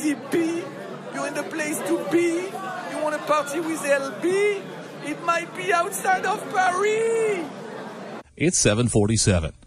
Easy P. You're in the place to be. You want to party with LB? It might be outside of Paris. It's 7:47.